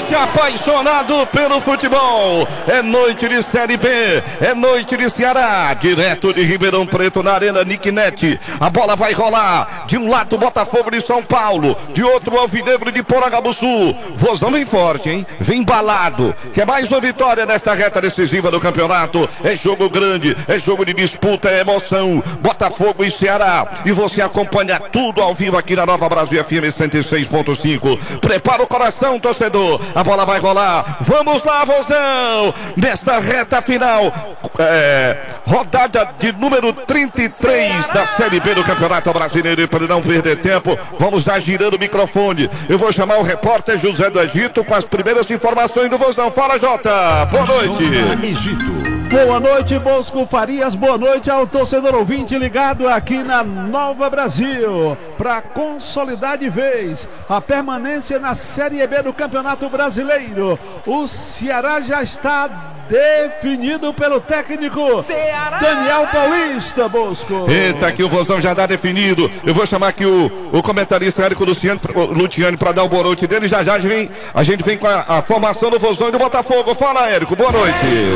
noite apaixonado pelo futebol. É noite de Série B, é noite de Ceará, direto de Ribeirão Preto na Arena Nicknet. A bola vai rolar, de um lado Botafogo de São Paulo, de outro Alvinegro de Porangabuçu. Vozão vem forte, hein? Vem embalado. Quer mais uma vitória nesta reta decisiva do campeonato? É jogo grande, é jogo de disputa, é emoção. Botafogo e Ceará. E você acompanha tudo ao vivo aqui na Nova Brasil FM 106.5. Prepara o coração, torcedor. A bola vai rolar. Vamos lá, Vozão. Nesta reta final. Rodada de número 33 da Série B do Campeonato Brasileiro. E para não perder tempo, vamos já girando o microfone. Eu vou chamar o repórter José do Egito com as primeiras informações do Vozão. Fala, Jota. Boa noite. Boa noite, Bosco Farias. Boa noite ao torcedor ouvinte ligado aqui na Nova Brasil. Para consolidar de vez a permanência na Série B do Campeonato Brasileiro. O Ceará já está definido pelo técnico Daniel Paulista, Bosco. Eita, que o Vozão já está definido. Eu vou chamar aqui o comentarista Érico Luciani para dar o boa noite dele. Já a gente vem com a formação do Vozão e do Botafogo. Fala, Érico, boa noite.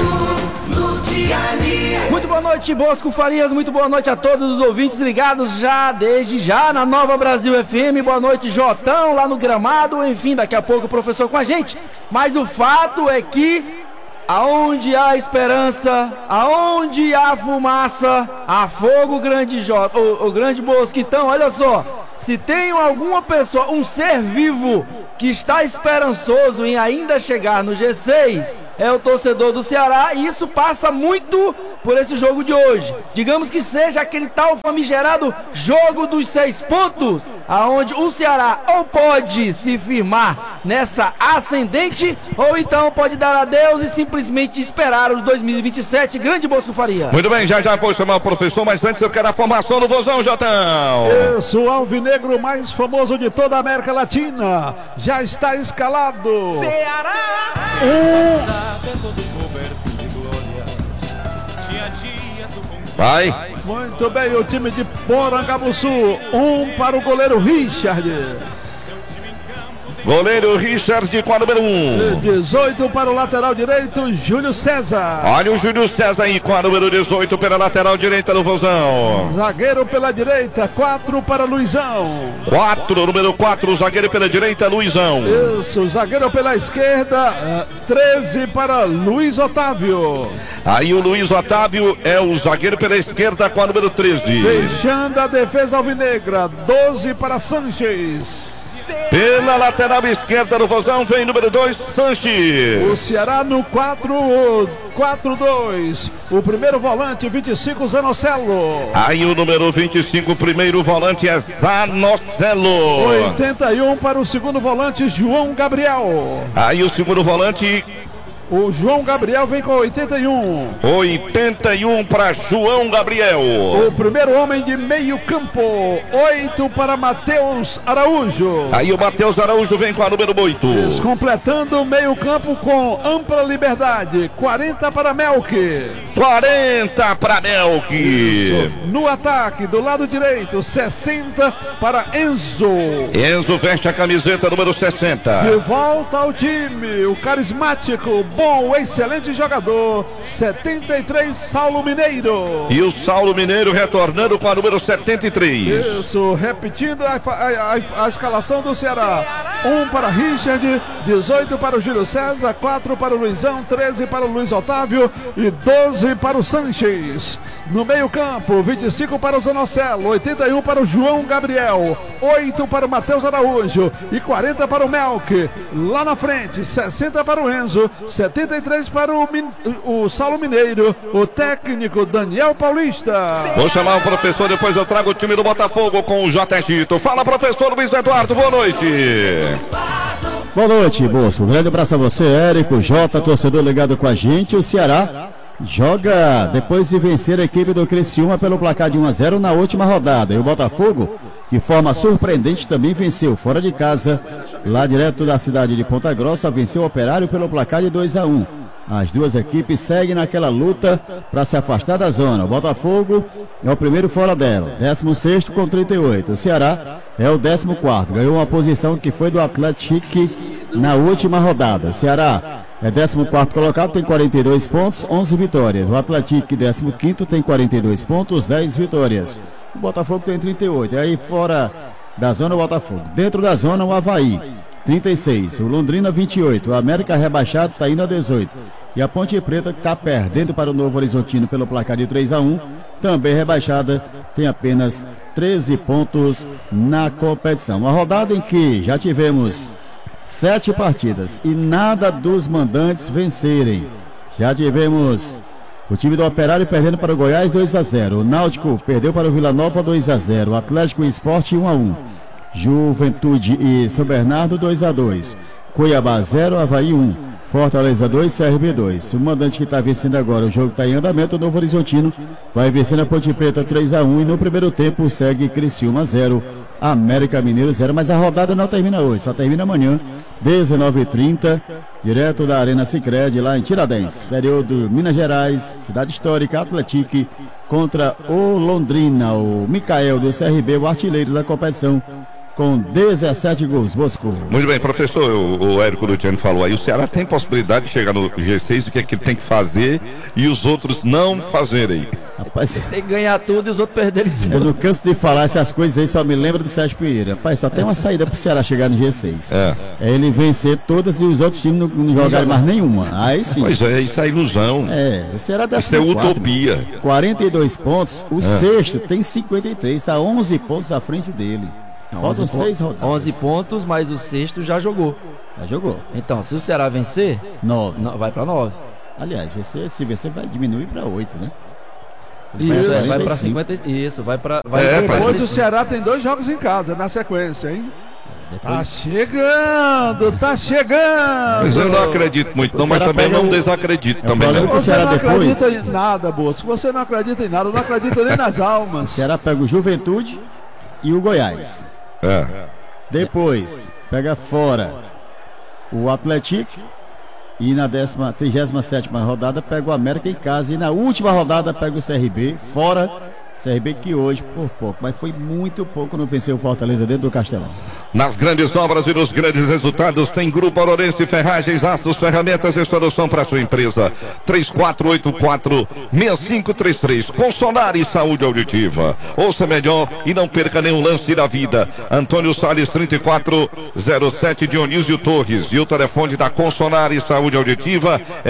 Muito boa noite, Bosco Farias. Muito boa noite a todos os ouvintes ligados desde já na Nova Brasil FM. Boa noite, Jotão, lá no gramado. Enfim, daqui a pouco o professor com a gente. Mas o fato é que aonde há esperança, aonde há fumaça, há fogo, grande Jota, o grande Bosco. Então, olha só, se tem alguma pessoa, um ser vivo que está esperançoso em ainda chegar no G6, é o torcedor do Ceará, e isso passa muito por esse jogo de hoje. Digamos que seja aquele tal famigerado jogo dos 6 pontos, aonde o Ceará ou pode se firmar nessa ascendente, ou então pode dar adeus e simplesmente esperar o 2027. Grande Bosco Faria. Muito bem, já vou chamar o professor, mas antes eu quero a formação do Vozão, Jotão. Isso, o alvinegro mais famoso de toda a América Latina já está escalado. Ceará! Vai. Muito bem, o time de Porangabuçu. Para o goleiro Richard. Goleiro Richard com a número 1. 18 para o lateral direito, Júlio César. Olha o Júlio César aí com a número 18 pela lateral direita do Vozão. Zagueiro pela direita, 4 para Luizão. Número 4, zagueiro pela direita, Luizão. Isso, zagueiro pela esquerda, 13 para Luiz Otávio. Aí o Luiz Otávio é o zagueiro pela esquerda com a número 13. Fechando a defesa alvinegra, 12 para Sanches. Pela lateral esquerda do Vozão vem número 2, Sanches. O Ceará no 4-2. O primeiro volante, 25, Zanocelo. Aí o número 25, o primeiro volante é Zanocelo. 81 para o segundo volante, João Gabriel. Aí o segundo volante... O João Gabriel vem com 81. 81 para João Gabriel. O primeiro homem de meio campo, 8 para Matheus Araújo. Aí o Matheus Araújo vem com a número 8. Completando o meio campo com ampla liberdade, 40 para Melk. 40 para Melk. Isso. No ataque, do lado direito, 60 para Enzo. Enzo veste a camiseta número 60. De volta ao time, o carismático, bom, excelente jogador, 73, Saulo Mineiro. E o Saulo Mineiro retornando com a número 73. Isso, repetindo a escalação do Ceará. 1 para Richard, 18 para o Júlio César, 4 para o Luizão, 13 para o Luiz Otávio e 12 para o Sanches. No meio campo, 25 para o Zanocelo, 81 para o João Gabriel, 8 para o Matheus Araújo e 40 para o Melk. Lá na frente, 60 para o Enzo, 73 para o Saulo Mineiro, o técnico Daniel Paulista. Vou chamar o professor, depois eu trago o time do Botafogo com o J. Egito. Fala, professor Luiz Eduardo, boa noite. Boa noite, Bosco. Um grande abraço a você, Érico, Jota, torcedor ligado com a gente. O Ceará joga depois de vencer a equipe do Criciúma pelo placar de 1-0 na última rodada. E o Botafogo, de forma surpreendente, também venceu fora de casa, lá direto da cidade de Ponta Grossa, venceu o Operário pelo placar de 2-1. As duas equipes seguem naquela luta para se afastar da zona. O Botafogo é o primeiro fora dela, 16º com 38. O Ceará é o 14º. Ganhou uma posição que foi do Atlético na última rodada. O Ceará é 14º colocado, tem 42 pontos, 11 vitórias. O Atlético, 15º, tem 42 pontos, 10 vitórias. O Botafogo tem 38. E aí fora da zona o Botafogo. Dentro da zona o Avaí, 36. O Londrina, 28. O América rebaixado está indo a 18. E a Ponte Preta, que está perdendo para o Novo Horizontino pelo placar de 3-1, também rebaixada, tem apenas 13 pontos na competição. Uma rodada em que já tivemos 7 partidas e nada dos mandantes vencerem. Já tivemos o time do Operário perdendo para o Goiás 2-0. O Náutico perdeu para o Vila Nova 2-0. O Atlético e Sport 1-1. Juventude e São Bernardo 2-2. Cuiabá 0, Avaí 1. Fortaleza 2, CRB 2. O mandante que está vencendo agora, o jogo está em andamento. O Novo Horizontino vai vencendo a Ponte Preta 3-1. E no primeiro tempo segue Criciúma 0, América Mineiro 0. Mas a rodada não termina hoje, só termina amanhã, 19h30, direto da Arena Sicredi, lá em Tiradentes, interior de Minas Gerais, cidade histórica. Atlético contra o Londrina. O Micael do CRB, o artilheiro da competição, com 17 gols. Bosco. Muito bem, professor, o Érico Luciano falou aí, o Ceará tem possibilidade de chegar no G6, o que é que ele tem que fazer e os outros não fazerem. Rapaz, tem que ganhar tudo e os outros perderem tudo. Eu não canso de falar essas coisas aí, só me lembro do Sérgio Pinheiro. Rapaz, só tem uma saída pro Ceará chegar no G6. É ele vencer todas e os outros times não jogarem mais nenhuma. Aí sim. Pois é, isso é ilusão. O Ceará dá isso é utopia. 42 pontos, o sexto tem 53, está 11 pontos à frente dele. Faltam 6 rodadas. 11 pontos, mas o sexto já jogou. Já jogou. Então, se o Ceará vencer, 9. Vai para 9. Aliás, se vencer vai diminuir para 8, né? Isso, vai para 50. Isso, vai para. Depois o Ceará tem 2 jogos em casa na sequência, hein? Tá chegando. Mas eu não acredito muito, não, mas também não desacredito também. Você não acredita em nada, Bosco. Você não acredita em nada, não acredita nem nas almas. O Ceará pega o Juventude e o Goiás. Depois pega fora o Atlético e na 37ª rodada pega o América em casa e na última rodada pega o CRB fora. CRB que hoje, por pouco, mas foi muito pouco, não venceu o Fortaleza dentro do Castelão. Nas grandes obras e nos grandes resultados tem Grupo Aurorense Ferragens, Aços, Ferramentas e Solução para sua empresa. 3484-6533. Consonare Saúde Auditiva. Ouça melhor e não perca nenhum lance da vida. Antônio Salles 3407, Dionísio Torres. E o telefone da Consonare Saúde Auditiva é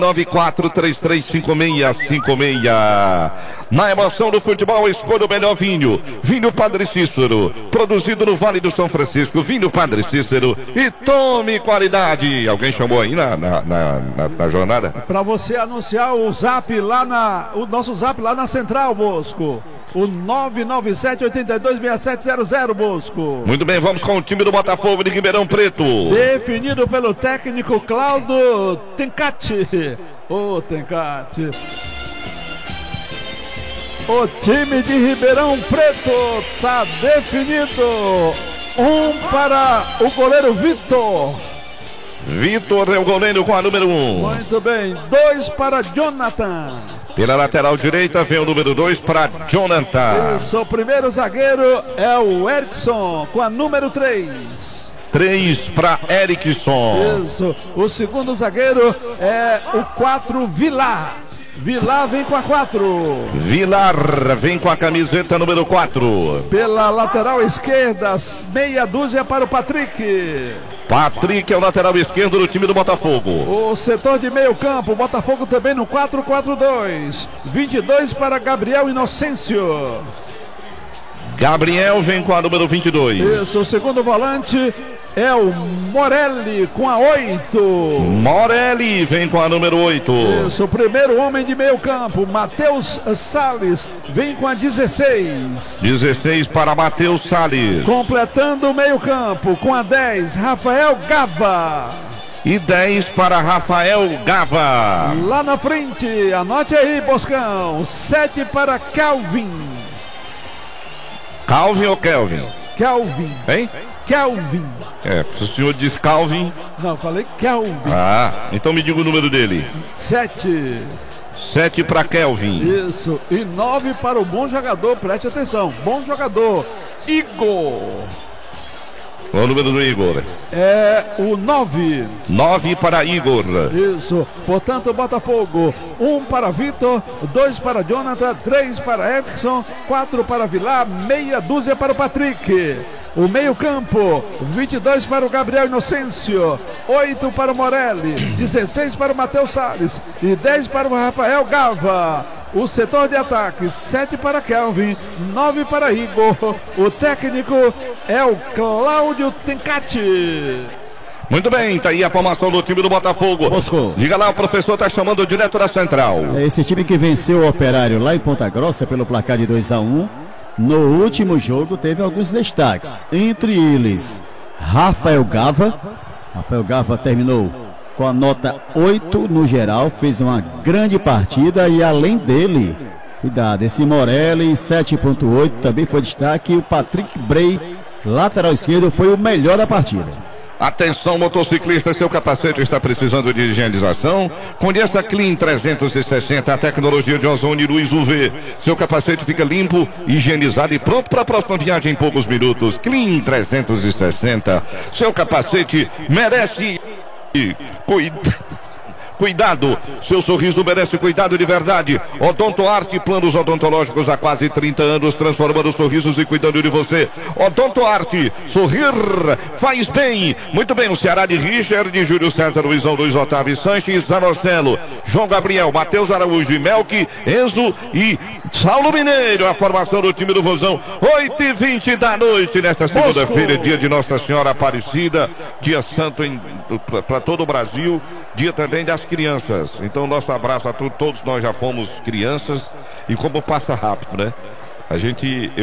994-335656. Na emoção do futebol, escolha o melhor vinho. Vinho Padre Cícero, produzido no Vale do São Francisco. Vinho Padre Cícero e tome qualidade. Alguém chamou aí na jornada? Para você anunciar o zap lá o nosso zap lá na Central, Bosco. O 997-826700, Bosco. Muito bem, vamos com o time do Botafogo de Ribeirão Preto. Definido pelo técnico Cláudio Tencati. Ô, Tencati. O time de Ribeirão Preto está definido. 1 para o goleiro Vitor. Vitor é o goleiro com a número 1. Muito bem. 2 para Jonathan. Pela lateral direita vem o número 2 para Jonathan. Isso, o primeiro zagueiro é o Erickson com a número 3. 3 para Erickson. Isso. O segundo zagueiro é o 4, Vilar. Vilar vem com a 4. Vilar vem com a camiseta número 4. Pela lateral esquerda, meia dúzia para o Patrick. Patrick é o lateral esquerdo do time do Botafogo. O setor de meio campo, Botafogo também no 4-4-2. 22 para Gabriel Inocêncio. Gabriel vem com a número 22. Isso, o segundo volante é o Morelli com a 8. Morelli vem com a número 8. Isso, o primeiro homem de meio campo, Matheus Salles, vem com a 16. 16 para Matheus Salles. Completando o meio campo com a 10, Rafael Gava. E 10 para Rafael Gava. Lá na frente, anote aí, Boscão, 7 para Kelvin. Calvin ou Kelvin? Kelvin. Hein? Kelvin. O senhor diz Calvin. Não, falei Kelvin. Então me diga o número dele. 7. 7 para Kelvin. Isso. E 9 para o bom jogador, preste atenção. Bom jogador, Igor. O número do Igor. É o 9. 9 para Igor. Isso. Portanto, Botafogo. 1 para Vitor, 2 para Jonathan, 3 para Edson, 4 para Vilar, meia dúzia para o Patrick. O meio-campo, 22 para o Gabriel Inocêncio, 8 para o Morelli, 16 para o Matheus Salles e 10 para o Rafael Gava. O setor de ataque, 7 para Kelvin, 9 para Igor. O técnico é o Cláudio Tencati. Muito bem, tá aí a formação do time do Botafogo. Bosco. Diga lá, o professor tá chamando direto da central. É esse time que venceu o Operário lá em Ponta Grossa pelo placar de 2-1. No último jogo teve alguns destaques. Entre eles, Rafael Gava. Rafael Gava terminou com a nota 8 no geral, fez uma grande partida e além dele, cuidado, esse Morelli 7.8 também foi destaque. O Patrick Bray, lateral esquerdo, foi o melhor da partida. Atenção, motociclista, seu capacete está precisando de higienização? Conheça a Clean 360, a tecnologia de ozônio Luiz UV. Seu capacete fica limpo, higienizado e pronto para a próxima viagem em poucos minutos. Clean 360, seu capacete merece cuidado, seu sorriso merece cuidado de verdade. Odonto Arte, planos odontológicos há quase 30 anos, transformando sorrisos e cuidando de você. Odonto Arte, sorrir faz bem. Muito bem, o Ceará de Richard, Júlio César, Luizão, Luiz Otávio Sanches, Zanocelo, João Gabriel, Matheus Araújo e Melk, Enzo e Saulo Mineiro. A formação do time do Vozão, 8h20 da noite, nesta segunda-feira, dia de Nossa Senhora Aparecida, dia santo para todo o Brasil, dia também das crianças. Então, nosso abraço a todos nós já fomos crianças e como passa rápido, né?